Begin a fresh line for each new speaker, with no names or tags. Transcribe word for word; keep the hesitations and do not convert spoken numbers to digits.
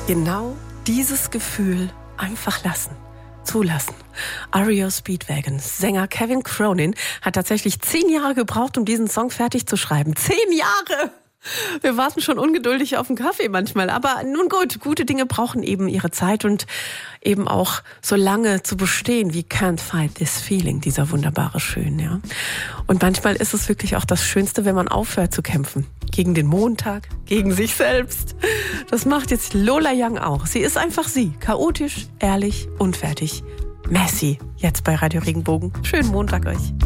Genau dieses Gefühl einfach lassen. Zulassen. R E O Speedwagon. Sänger Kevin Cronin hat tatsächlich zehn Jahre gebraucht, um diesen Song fertig zu schreiben. Zehn Jahre! Wir warten schon ungeduldig auf den Kaffee manchmal. Aber nun gut, gute Dinge brauchen eben ihre Zeit und eben auch so lange zu bestehen wie Can't Fight This Feeling, dieser wunderbare Schön, ja. Und manchmal ist es wirklich auch das Schönste, wenn man aufhört zu kämpfen. Gegen den Montag, gegen sich selbst. Das macht jetzt Lola Young auch. Sie ist einfach sie. Chaotisch, ehrlich, unfertig. Messy. Jetzt bei Radio Regenbogen. Schönen Montag euch.